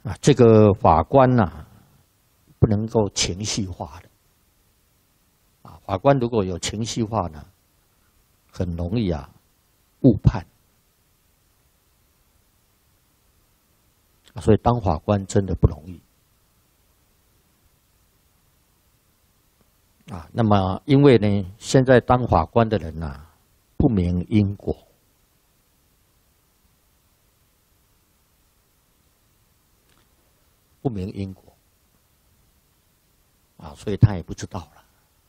啊，这个法官呐，不能够情绪化的。啊，法官如果有情绪化呢，很容易啊误判。所以当法官真的不容易。啊，那么因为呢，现在当法官的人呐，不明因果。不明因果，啊，所以他也不知道了，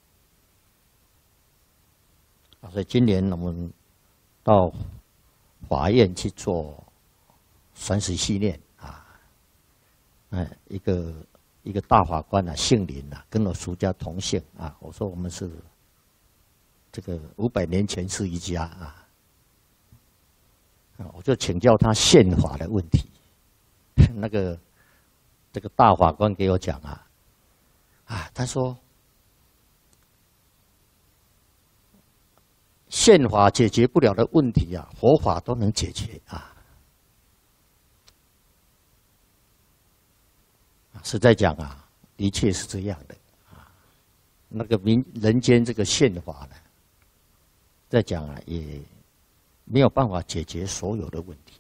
啊，所以今年我们到法院去做传习训练啊，一个大法官啊，姓林啊，跟我叔家同姓啊，我说我们是这个500年前是一家啊，我就请教他宪法的问题，这个大法官给我讲啊，他说宪法解决不了的问题啊，佛法都能解决啊。实在讲啊，的确是这样的啊。那个人间这个宪法呢，在讲啊，也没有办法解决所有的问题。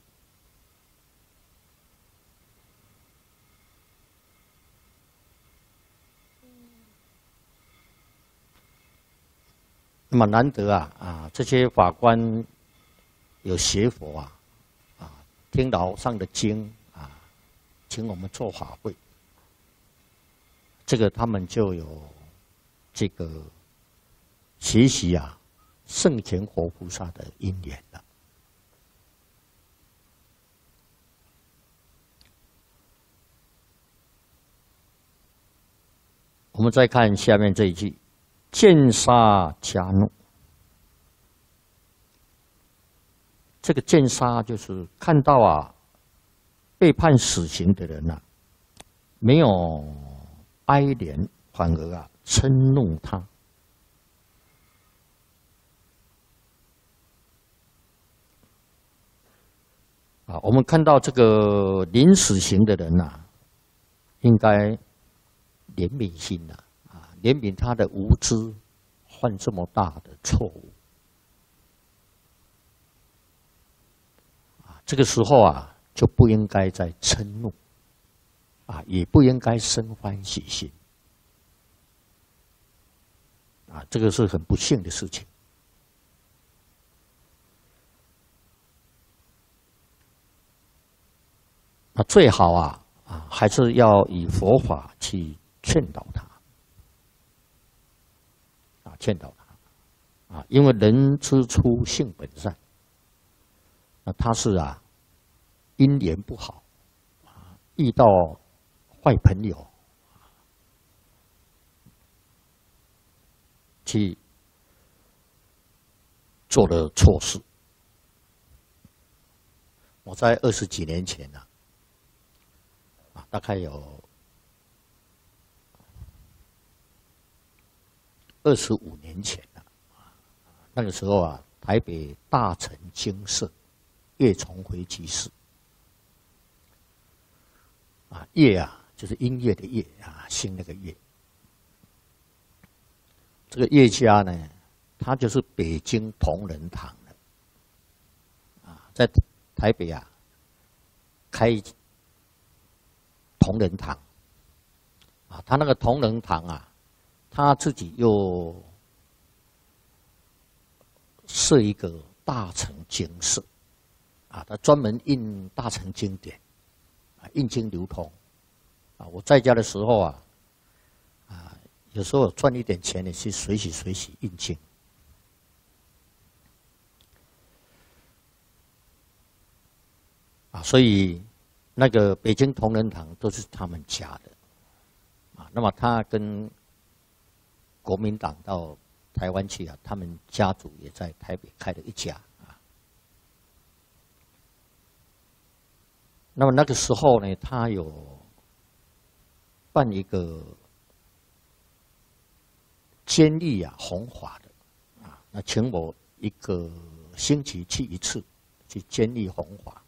那么难得啊，这些法官有学佛听老上的经啊，请我们做法会，这个他们就有这个学习圣贤活菩萨的因缘了。我们再看下面这一句。见杀加怒，这个见杀就是看到被判死刑的人没有哀怜，反而嗔怒他。我们看到这个临死刑的人应该怜悯心怜悯他的无知，犯这么大的错误。这个时候就不应该再嗔怒，也不应该生欢喜心。这个是很不幸的事情。最好还是要以佛法去劝导他。劝导他，因为人之初性本善，他是因缘不好，遇到坏朋友，去做了错事。我在20几年前大概有25年前了，那个时候台北大成精舍叶崇辉居士，叶就是音乐的叶兴那个叶。这个叶家呢，他就是北京同仁堂的，在台北开同仁堂，他那个同仁堂他自己又设一个大成经社，他专门印大成经典，印经流通，我在家的时候有时候赚一点钱呢，去随喜印经。所以那个北京同仁堂都是他们家的，那么他跟国民党到台湾去他们家族也在台北开了一家那么那个时候呢，他有办一个监狱弘法的那请我1个星期去1次去监狱弘法。